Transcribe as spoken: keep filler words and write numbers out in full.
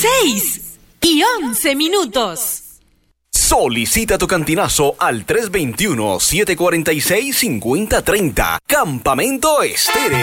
Seis y once minutos. Solicita tu cantinazo al tres dos uno, siete cuatro seis, cinco cero tres cero. Campamento Estéreo.